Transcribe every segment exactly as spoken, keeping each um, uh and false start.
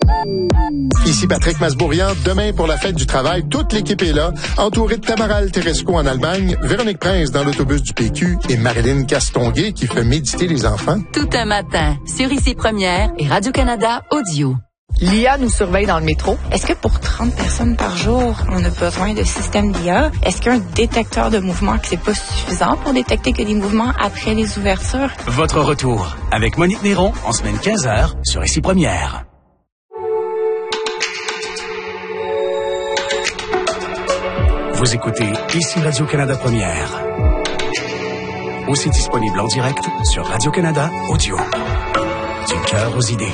Ici Patrick Masbourian. Demain, pour la fête du travail, toute l'équipe est là, entourée de Tamaral Teresco en Allemagne, Véronique Prince dans l'autobus du P Q et Marilyn Castonguay qui fait méditer les enfants. Tout un matin, sur Ici Première et Radio-Canada Audio. L'I A nous surveille dans le métro. Est-ce que pour trente personnes par jour, on a besoin de système d'I A? Est-ce qu'un détecteur de mouvement, que c'est pas suffisant pour détecter que des mouvements après les ouvertures? Votre retour avec Monique Néron en semaine quinze heures sur Ici Première. Vous écoutez Ici Radio-Canada Première. Aussi disponible en direct sur Radio-Canada Audio. Du cœur aux idées.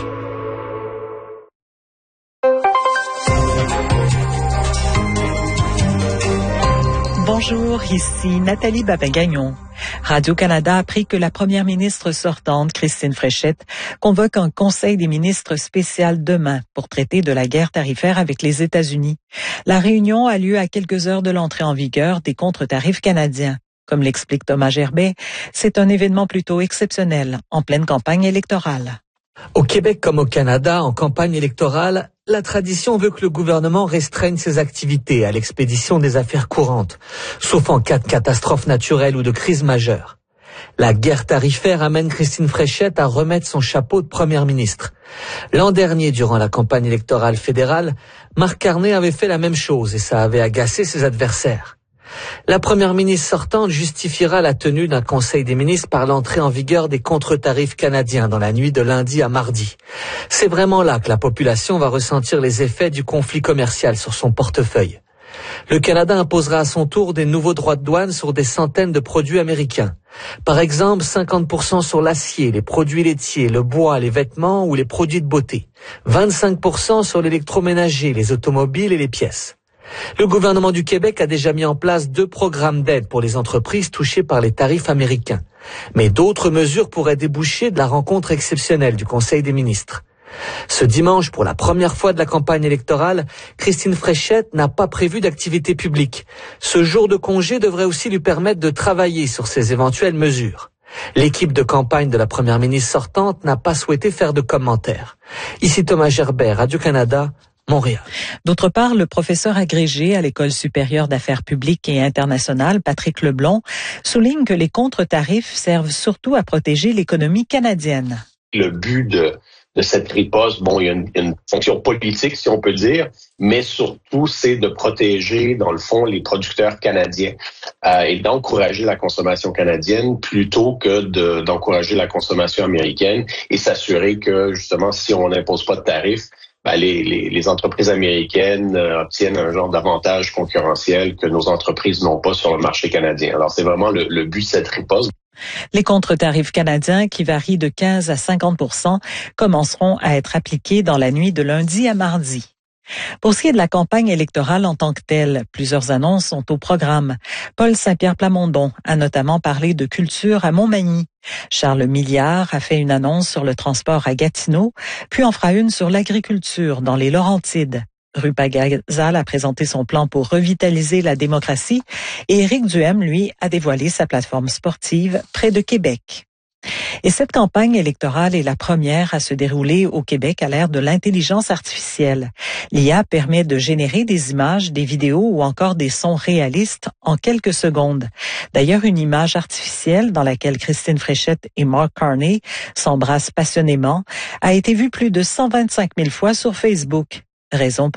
Bonjour, ici Nathalie Babin-Gagnon. Radio-Canada a appris que la première ministre sortante, Christine Fréchette, convoque un conseil des ministres spécial demain pour traiter de la guerre tarifaire avec les États-Unis. La réunion a lieu à quelques heures de l'entrée en vigueur des contre-tarifs canadiens. Comme l'explique Thomas Gerbet, c'est un événement plutôt exceptionnel en pleine campagne électorale. Au Québec comme au Canada, en campagne électorale, la tradition veut que le gouvernement restreigne ses activités à l'expédition des affaires courantes, sauf en cas de catastrophe naturelle ou de crise majeure. La guerre tarifaire amène Christine Fréchette à remettre son chapeau de première ministre. L'an dernier, durant la campagne électorale fédérale, Marc Carney avait fait la même chose et ça avait agacé ses adversaires. La première ministre sortante justifiera la tenue d'un conseil des ministres par l'entrée en vigueur des contre-tarifs canadiens dans la nuit de lundi à mardi. C'est vraiment là que la population va ressentir les effets du conflit commercial sur son portefeuille. Le Canada imposera à son tour des nouveaux droits de douane sur des centaines de produits américains. Par exemple, cinquante pour cent sur l'acier, les produits laitiers, le bois, les vêtements ou les produits de beauté. vingt-cinq pour cent sur l'électroménager, les automobiles et les pièces. Le gouvernement du Québec a déjà mis en place deux programmes d'aide pour les entreprises touchées par les tarifs américains. Mais d'autres mesures pourraient déboucher de la rencontre exceptionnelle du Conseil des ministres. Ce dimanche, pour la première fois de la campagne électorale, Christine Fréchette n'a pas prévu d'activité publique. Ce jour de congé devrait aussi lui permettre de travailler sur ces éventuelles mesures. L'équipe de campagne de la première ministre sortante n'a pas souhaité faire de commentaires. Ici Thomas Gerbet, Radio-Canada, Montréal. D'autre part, le professeur agrégé à l'École supérieure d'affaires publiques et internationales, Patrick Leblond, souligne que les contre-tarifs servent surtout à protéger l'économie canadienne. Le but de, de cette riposte, bon, il y a une, une fonction politique, si on peut dire, mais surtout, c'est de protéger, dans le fond, les producteurs canadiens euh, et d'encourager la consommation canadienne plutôt que de, d'encourager la consommation américaine et s'assurer que, justement, si on n'impose pas de tarifs, Ben, les, les, les entreprises américaines euh, obtiennent un genre d'avantage concurrentiel que nos entreprises n'ont pas sur le marché canadien. Alors, c'est vraiment le, le but de cette riposte. Les contre-tarifs canadiens, qui varient de quinze à cinquante pour cent, commenceront à être appliqués dans la nuit de lundi à mardi. Pour ce qui est de la campagne électorale en tant que telle, plusieurs annonces sont au programme. Paul Saint-Pierre Plamondon a notamment parlé de culture à Montmagny. Charles Milliard a fait une annonce sur le transport à Gatineau, puis en fera une sur l'agriculture dans les Laurentides. Rupa Gazal a présenté son plan pour revitaliser la démocratie et Éric Duhem, lui, a dévoilé sa plateforme sportive près de Québec. Et cette campagne électorale est la première à se dérouler au Québec à l'ère de l'intelligence artificielle. L'I A permet de générer des images, des vidéos ou encore des sons réalistes en quelques secondes. D'ailleurs, une image artificielle dans laquelle Christine Fréchette et Mark Carney s'embrassent passionnément a été vue plus de cent vingt-cinq mille fois sur Facebook. Raison pour